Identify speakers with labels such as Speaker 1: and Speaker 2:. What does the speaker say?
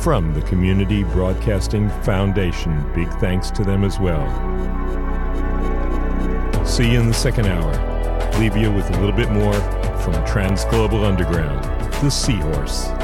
Speaker 1: from the Community Broadcasting Foundation. Big thanks to them as well. See you in the second hour. Leave you with a little bit more from Trans Global Underground, the Seahorse.